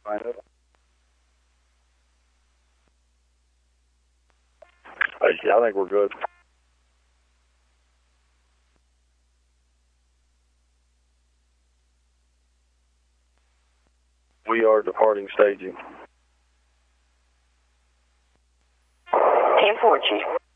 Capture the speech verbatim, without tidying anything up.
I know. Uh, yeah, I think we're good. We are departing staging. ten four, Chief.